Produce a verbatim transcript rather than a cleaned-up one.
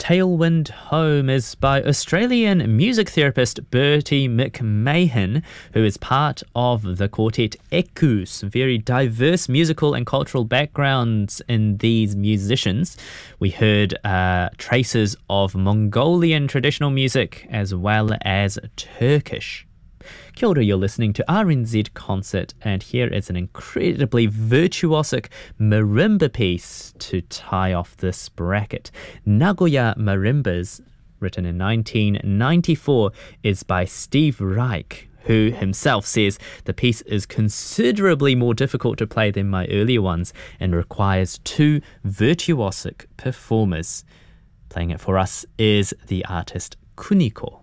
Tailwind Home is by Australian music therapist Bertie McMahon, who is part of the quartet Ekus. Very diverse musical and cultural backgrounds in these musicians. We heard uh, traces of Mongolian traditional music as well as Turkish. Kia ora, you're listening to R N Z Concert, and here is an incredibly virtuosic marimba piece to tie off this bracket. Nagoya Marimbas, written in nineteen ninety-four, is by Steve Reich, who himself says the piece is considerably more difficult to play than my earlier ones and requires two virtuosic performers. Playing it for us is the artist Kuniko.